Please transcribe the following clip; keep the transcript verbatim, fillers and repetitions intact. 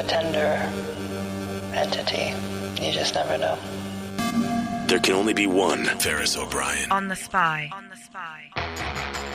tender entity. You just never know. There can only be one Ferris O'Brien. On the Spy. On the Spy.